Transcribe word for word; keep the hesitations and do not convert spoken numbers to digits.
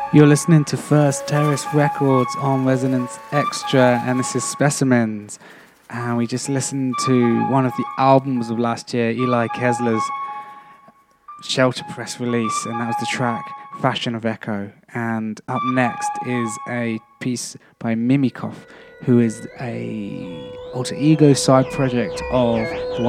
You're listening to First Terrace Records on Resonance Extra, and this is Specimens. And we just listened to one of the albums of last year, Eli Kessler's Shelter Press release, and that was the track Fashion of Echo. And up next is a piece by Mimikov, who is a alter ego side project of the